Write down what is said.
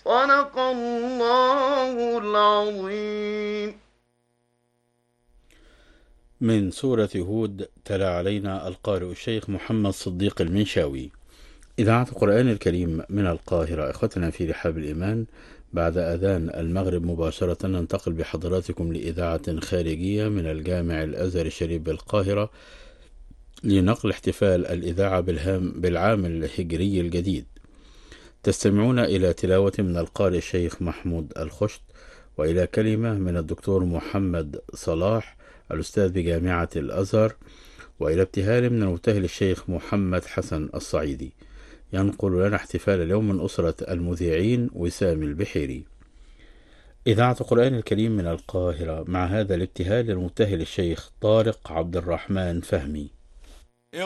صدق الله العظيم. من سورة هود تلا علينا القارئ الشيخ محمد صديق المنشاوي. إذاعة القرآن الكريم من القاهرة. إخوتنا في رحاب الإيمان، بعد أذان المغرب مباشرة ننتقل بحضراتكم لإذاعة خارجية من الجامع الأزهر الشريف بالقاهرة لنقل احتفال الإذاعة بالعام الهجري الجديد. تستمعون إلى تلاوة من القارئ الشيخ محمود الخشت، وإلى كلمة من الدكتور محمد صلاح الأستاذ بجامعة الأزهر، وإلى ابتهال من المبتهل الشيخ محمد حسن الصعيدي. ينقل لنا احتفال اليوم من أسرة المذيعين وسام البحيري. إذاعة القرآن الكريم من القاهرة، مع هذا الابتهال المبتهل الشيخ طارق عبد الرحمن فهمي.